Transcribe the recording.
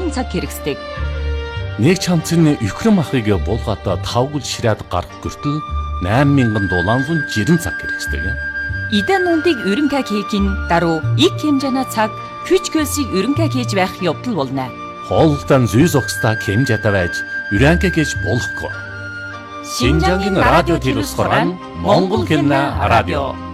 5 цаг хэрэгсдэг. Нэг чамцны өхрөм ахыг булгаатаа 5 гүл ширээд гарах хүртэл 8000 дулаан жирэн цаг хэрэгсдэг. Идэн нундыг өрөнгө хийхин даруй их хэмжээний цаг хүч хөлсийг өрөнгө хийж байх явдал болно. Хоолтон зүй зогсдаа хэмжээтэй байж өрөнгө хийж болохгүй. Шинжангийн радио телевиз хорон Монгол хэмнэ радио